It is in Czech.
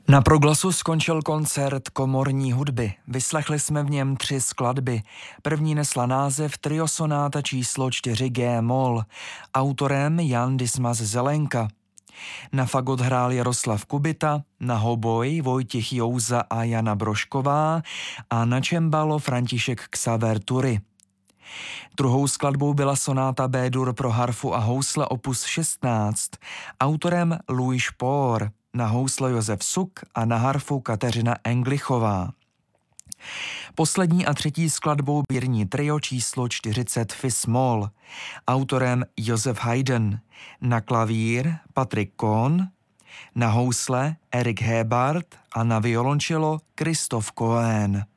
Na Proglasu skončil koncert komorní hudby. Vyslechli jsme v něm 3 skladby. První nesla název Trio sonáta číslo 4 G-moll, autorem Jan Dismas Zelenka. Na fagot hrál Jaroslav Kubita, na hoboj Vojtěch Jouza a Jana Brošková a na čembalo František Xaver Tury. Druhou skladbou byla sonáta B-dur pro harfu a housle opus 16, autorem Louis Spohr, na housle Josef Suk a na harfu Kateřina Englichová. Poslední a třetí skladbou bírní trio číslo 40 Fis-moll, autorem Josef Haydn, na klavír Patrik Kohn, na housle Erik Hebard a na violoncello Christoph Cohen.